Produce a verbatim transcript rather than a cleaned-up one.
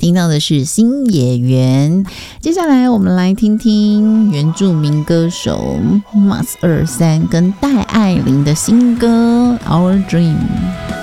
听到的是新演员。接下来我们来听听原住民歌手 Mas 二三跟戴爱玲的新歌 Our Dream。